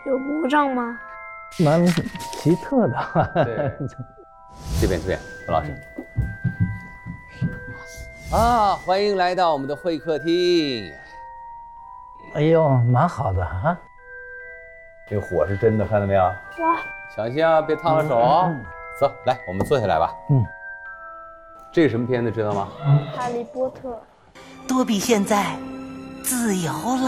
有魔杖吗？ 蛮奇特的。 对，这边，何老师。啊，欢迎来到我们的会客厅。 哎呦，蛮好的啊。 这个火是真的，看到没有？ 哇， 小心啊，别烫了手哦。走，来，我们坐下来吧。这是什么片子，知道吗？ 哈利波特。 多比现在自由了。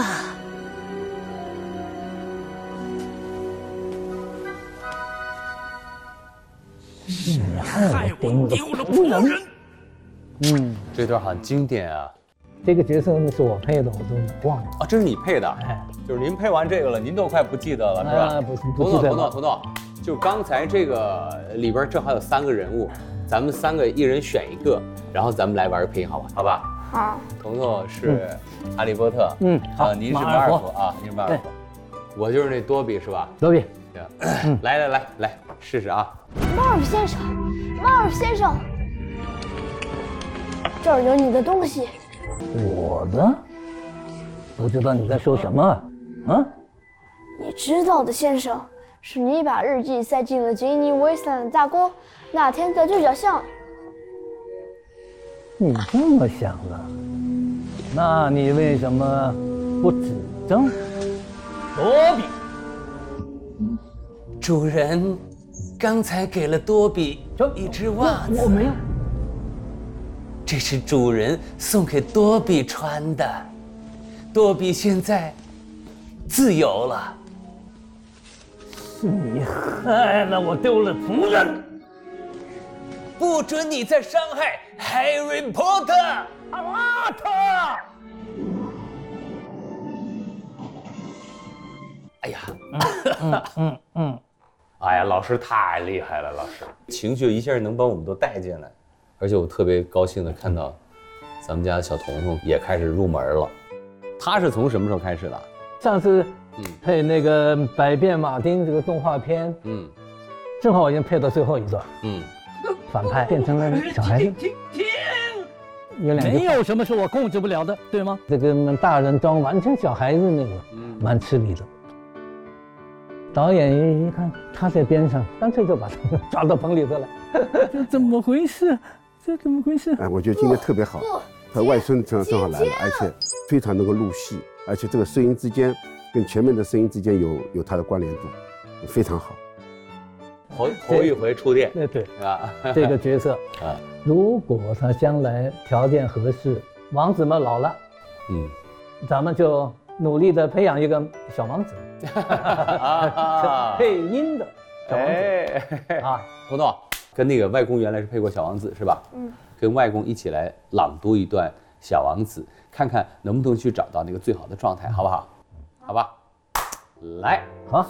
你害我丢了夫人。 这段很经典啊。 这个角色是我配的，我都忘了。 啊，这是你配的？哎，就是您配完这个了，您都快不记得了，是吧？ 不记得了。 彤彤，就刚才这个里边正好有3个人物，咱们3个一人选一个，然后咱们来玩个配音，好吧？好吧。 好。 彤彤是哈利波特， 好， 您是马尔福啊，您是马尔福，我就是那多比是吧？ 多比。 行，来，试试啊。 马尔福先生，这儿有你的东西。 我的？不知道你在说什么啊？ 你知道的，先生，是你把日记塞进了吉尼威斯兰的大锅，那天在对角巷。 你这么想的，那你为什么不指证？多比， 主人刚才给了多比一只袜子。 我没有。 这是主人送给多比穿的，多比现在自由了。 是你害了我丢了夫人， 不准你再伤害 Harry Potter。 阿特。 哎呀，哎呀，老师太厉害了，老师情绪一下能把我们都带进来。而且我特别高兴的看到，咱们家的小彤彤也开始入门了。他是从什么时候开始的？ 上次配那个《百变马丁》这个动画片，正好已经配到最后一段，反派变成了小孩子。有2句，没有什么是我控制不了的，对吗？这个大人装完全小孩子那个，蛮吃力的。导演一看他在边上，干脆就把他抓到棚里头来。这怎么回事？这怎么回事？ 我觉得今天特别好，他外孙正好来了，而且非常能够入戏，而且这个声音之间跟前面的声音之间有它的关联度，非常好。 头一回触电， 对啊， 这个角色如果他将来条件合适，王子们老了，咱们就努力的培养一个小王子，配音的小王子啊。 彤彤跟那个外公原来是配过小王子是吧？跟外公一起来朗读一段小王子，看看能不能去找到那个最好的状态，好不好？好吧，来， 好。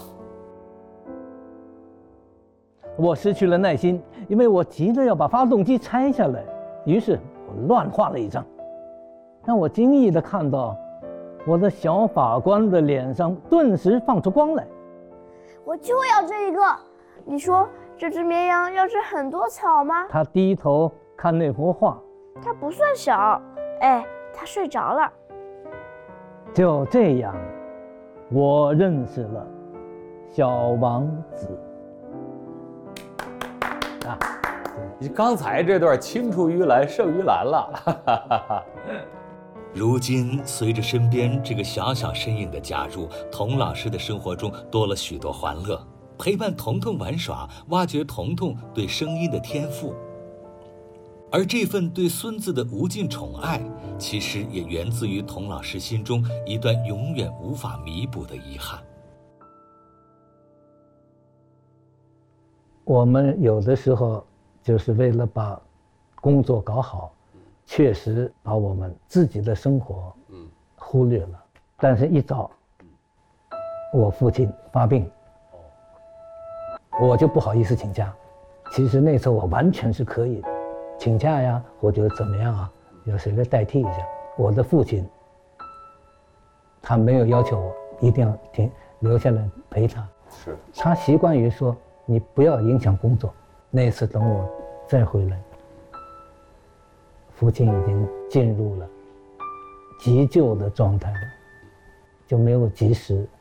我失去了耐心，因为我急着要把发动机拆下来，于是我乱画了一张。让我惊异地看到，我的小法官的脸上顿时放出光来。 我就要这一个。你说这只绵羊要吃很多草吗？ 他低头看那幅画， 它不算小，哎，他睡着了。 就这样，我认识了小王子。 你刚才这段青出于蓝胜于蓝了。 如今随着身边这个小小身影的加入，童老师的生活中多了许多欢乐，陪伴彤彤玩耍，挖掘彤彤对声音的天赋。而这份对孙子的无尽宠爱，其实也源自于童老师心中一段永远无法弥补的遗憾。 我们有的时候就是为了把工作搞好，确实把我们自己的生活忽略了。但是一早我父亲发病，我就不好意思请假。其实那时候我完全是可以请假呀，或者怎么样啊，有谁来代替一下。我的父亲他没有要求我一定要留下来陪他， 是他习惯于说你不要影响工作。那次等我再回来，父亲已经进入了急救的状态了，就没有及时